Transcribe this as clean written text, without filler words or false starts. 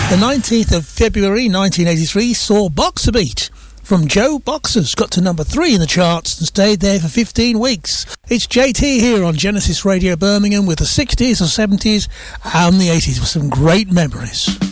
The 19th of February 1983 saw Boxer Beat from Joe Boxers got to number 3 in the charts and stayed there for 15 weeks. It's JT here on Genesis Radio Birmingham with the 60s, the 70s and the 80s with some great memories.